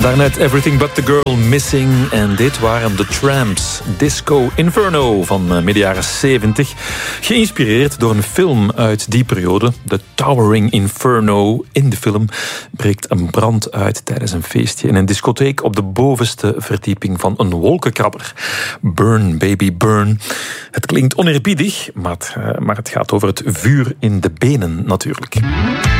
Daarnet Everything But The Girl Missing. En dit waren The Tramps. Disco Inferno van midden jaren 70. Geïnspireerd door een film uit die periode. The Towering Inferno. In de film breekt een brand uit tijdens een feestje in een discotheek op de bovenste verdieping van een wolkenkrabber. Burn, baby, burn. Het klinkt oneerbiedig, maar het gaat over het vuur in de benen natuurlijk.